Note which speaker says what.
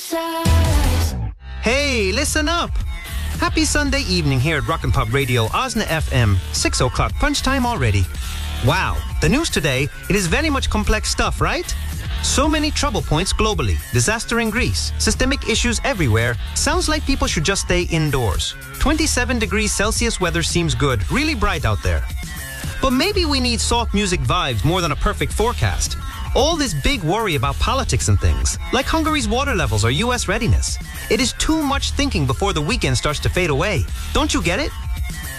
Speaker 1: size.
Speaker 2: Hey, listen up! Happy Sunday evening here at Rockin' Pop Radio, Osna FM. 6 o'clock, punch time already. Wow, the news today, it is very much complex stuff, right? So many trouble points globally, disaster in Greece, systemic issues everywhere. Sounds like people should just stay indoors. 27 degrees Celsius weather seems good, really bright out there. But maybe we need soft music vibes more than a perfect forecast. All this big worry about politics and things, like Hungary's water levels or US readiness. It is too much thinking before the weekend starts to fade away. Don't you get it?